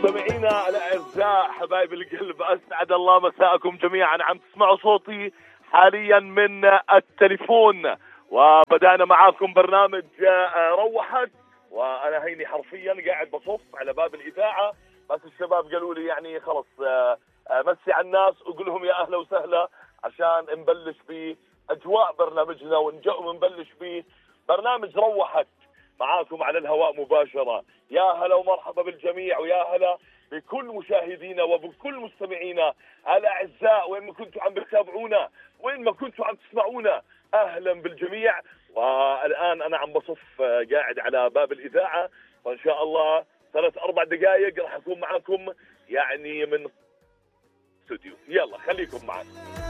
مستمعينا الاعزاء حبايب القلب، اسعد الله مساءكم جميعا. عم تسمعوا صوتي حاليا من التليفون، وبدأنا معاكم برنامج روحت، وانا هيني حرفيا قاعد بصف على باب الاذاعه، بس الشباب قالوا لي يعني خلص مسي على الناس وقول لهم يا اهلا وسهلا عشان نبلش باجواء برنامجنا ونبلش ببرنامج روحت معاكم على الهواء مباشرة. يا هلا ومرحبا بالجميع، ويا هلا بكل مشاهدينا وبكل مستمعينا الأعزاء، وين ما كنتوا عم بتتابعونا، وين ما كنتوا عم تسمعونا، أهلا بالجميع. والآن أنا عم بصف قاعد على باب الإذاعة، وإن شاء الله 3-4 دقائق راح أكون معاكم يعني من استوديو. يلا خليكم معنا.